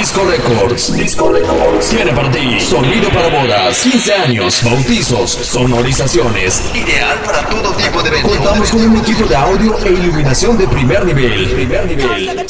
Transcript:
Disco Records. Disco Records tiene para ti sonido para bodas, 15 años, bautizos, sonorizaciones. Ideal para todo tipo de eventos. Contamos con un equipo de audio e iluminación de primer nivel.